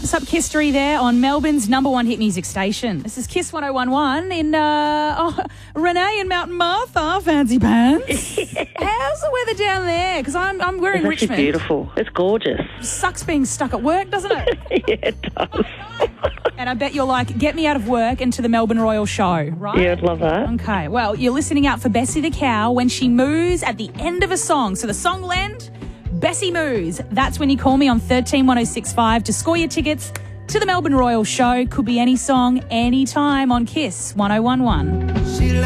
wraps up Kiss-tory there on Melbourne's #1 hit music station. This is Kiss 1011 in Renee and Mountain Martha, fancy pants. How's the weather down there? Because we're in It's Richmond. actually beautiful. It's gorgeous. Sucks being stuck at work, doesn't it? Yeah, it does. And I bet you're like, get me out of work and to the Melbourne Royal show, right? Yeah, I'd love that. Okay, well, you're listening out for Bessie the Cow when she moos at the end of a song. So the song will end, Bessie moos. That's when you call me on 131065 to score your tickets to the Melbourne Royal show. Could be any song, anytime on Kiss 1011.